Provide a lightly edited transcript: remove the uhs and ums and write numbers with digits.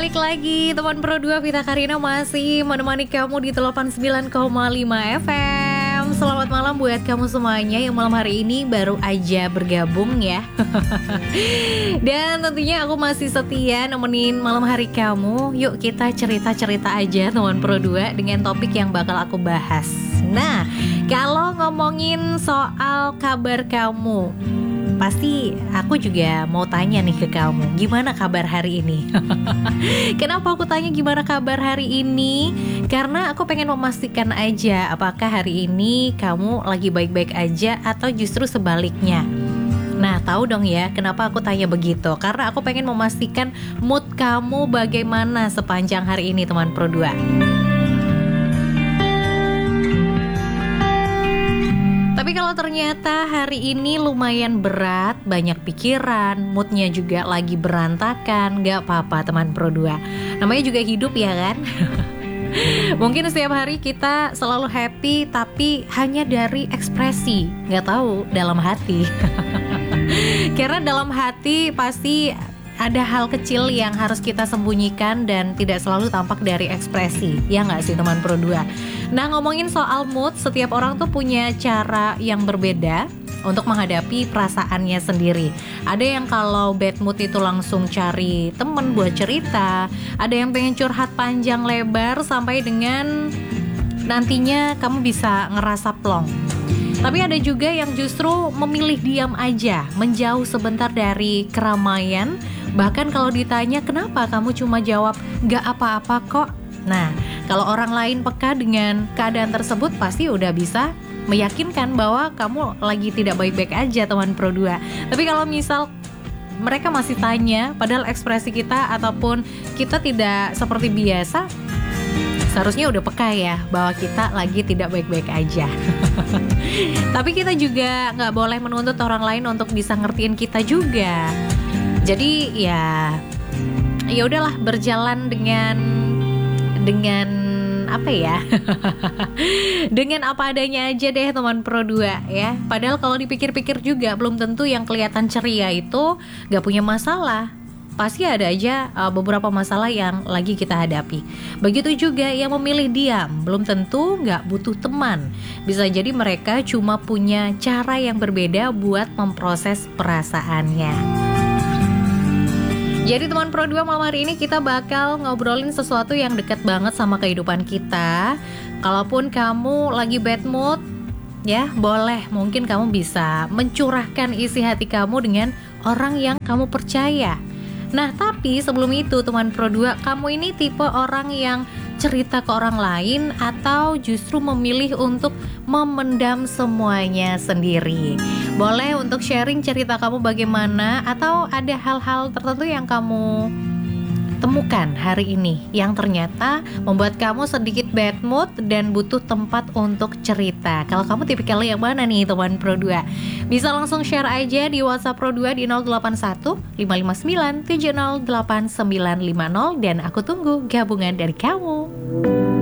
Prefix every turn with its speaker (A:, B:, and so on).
A: balik lagi teman Pro 2, Vita Karina masih menemani kamu di 89,5 FM. Selamat malam buat kamu semuanya yang malam hari ini baru aja bergabung ya. Dan tentunya aku masih setia nemenin malam hari kamu. Yuk kita cerita-cerita aja teman Pro 2 dengan topik yang bakal aku bahas. Nah, kalau ngomongin soal kabar kamu, pasti aku juga mau tanya nih ke kamu, gimana kabar hari ini? Kenapa aku tanya gimana kabar hari ini? Karena aku pengen memastikan aja apakah hari ini kamu lagi baik-baik aja atau justru sebaliknya. Nah, tahu dong ya kenapa aku tanya begitu? Karena aku pengen memastikan mood kamu bagaimana sepanjang hari ini teman Pro 2. Tapi kalau ternyata hari ini lumayan berat, banyak pikiran, moodnya juga lagi berantakan, gak apa-apa teman Pro 2. Namanya juga hidup ya kan? Mungkin setiap hari kita selalu happy, tapi hanya dari ekspresi, gak tahu dalam hati. Karena dalam hati pasti ada hal kecil yang harus kita sembunyikan dan tidak selalu tampak dari ekspresi. Ya nggak sih teman Pro 2? Nah, ngomongin soal mood, setiap orang tuh punya cara yang berbeda untuk menghadapi perasaannya sendiri. Ada yang kalau bad mood itu langsung cari temen buat cerita. Ada yang pengen curhat panjang lebar sampai dengan nantinya kamu bisa ngerasa plong. Tapi ada juga yang justru memilih diam aja, menjauh sebentar dari keramaian. Bahkan kalau ditanya kenapa kamu cuma jawab gak apa-apa kok. Nah, kalau orang lain peka dengan keadaan tersebut pasti udah bisa meyakinkan bahwa kamu lagi tidak baik-baik aja teman Pro 2. Tapi kalau misal mereka masih tanya padahal ekspresi kita ataupun kita tidak seperti biasa, seharusnya udah peka ya bahwa kita lagi tidak baik-baik aja. Tapi kita juga gak boleh menuntut orang lain untuk bisa ngertiin kita juga. Jadi ya udahlah, berjalan dengan apa ya? Dengan apa adanya aja deh teman Pro 2 ya. Padahal kalau dipikir-pikir juga belum tentu yang kelihatan ceria itu gak punya masalah. Pasti ada aja beberapa masalah yang lagi kita hadapi. Begitu juga yang memilih diam, belum tentu gak butuh teman. Bisa jadi mereka cuma punya cara yang berbeda buat memproses perasaannya. Jadi teman Pro 2, malam hari ini kita bakal ngobrolin sesuatu yang dekat banget sama kehidupan kita. Kalaupun kamu lagi bad mood, ya boleh, mungkin kamu bisa mencurahkan isi hati kamu dengan orang yang kamu percaya. Nah, tapi sebelum itu teman Pro 2, kamu ini tipe orang yang cerita ke orang lain atau justru memilih untuk memendam semuanya sendiri? Boleh untuk sharing cerita kamu bagaimana, atau ada hal-hal tertentu yang kamu temukan hari ini yang ternyata membuat kamu sedikit bad mood dan butuh tempat untuk cerita. Kalau kamu tipikal yang mana nih teman Pro 2? Bisa langsung share aja di WhatsApp Pro 2 di 081 559 708 950 dan aku tunggu gabungan dari kamu.